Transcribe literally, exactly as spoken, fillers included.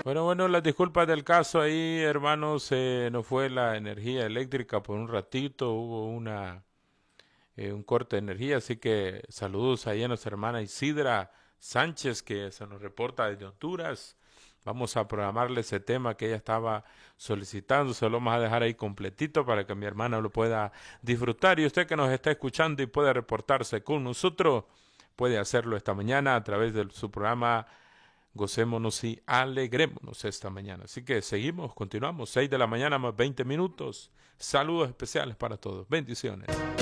Bueno, bueno, las disculpas del caso ahí, hermanos, se nos fue la energía eléctrica por un ratito, hubo una eh, un corte de energía, así que saludos ahí a nuestra hermana Isidra Sánchez que se nos reporta desde Honduras. Vamos a programarle ese tema que ella estaba solicitando, se lo vamos a dejar ahí completito para que mi hermana lo pueda disfrutar y usted que nos está escuchando y puede reportarse con nosotros, puede hacerlo esta mañana a través de su programa Gocémonos y alegrémonos esta mañana. Así que seguimos, continuamos, seis de la mañana más veinte minutos. Saludos especiales para todos. Bendiciones.